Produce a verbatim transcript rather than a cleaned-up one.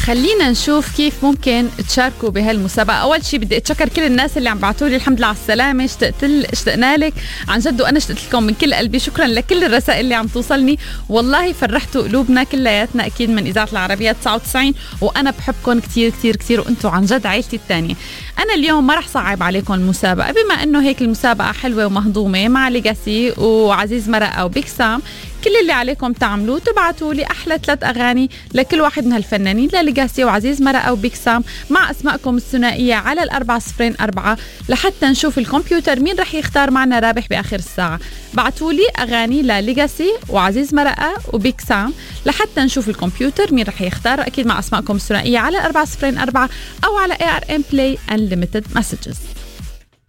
خلينا نشوف كيف ممكن تشاركوا بهالمسابقة. أول شيء بدي أتشكر كل الناس اللي عم بعتوا لي الحمد لله على السلامة، اشتقت اشتقنا لك عن جد، وأنا اشتقت لكم من كل قلبي. شكرا لكل الرسائل اللي عم توصلني، والله فرحتوا قلوبنا كلياتنا أكيد من إذاعة العربية تسعة وتسعين، وأنا بحبكم كتير كتير كتير، وأنتوا عن جد عائلتي الثانية. أنا اليوم ما رح صعب عليكم المسابقة، بما أنه هيك المسابقة حلوة ومهضومة مع ليجاسي وعزيز مرقة وبيك سام. كل اللي عليكم تعملوه تبعتوا لي أحلى ثلاث أغاني لكل واحد من هالفنانين، لليجاسي وعزيز مرقة وبيك سام، مع أسماءكم الثنائية على الأربعة صفرين أربعة، لحتى نشوف الكمبيوتر مين رح يختار معنا رابح بآخر الساعة. بعتوا لي أغاني لليجاسي وعزيز مرقة وبيك سام لحتى نشوف الكمبيوتر مين رح يختار، أكيد مع أسماءكم الثنائية على الأربعة صفرين أربعة أو على إيه آر إم Play Unlimited Messages.